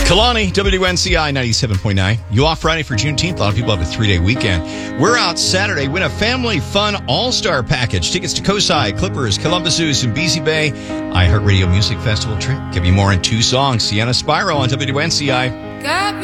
Kalani, WNCI 97.9. You off Friday for Juneteenth? A lot of people have a 3-day weekend. We're out Saturday. Win a family fun all-star package. Tickets to Cosi, Clippers, Columbus Zoo, Zambezi Bay, iHeartRadio Music Festival trip. Give you more in 2 songs. Sienna Spyro on WNCI.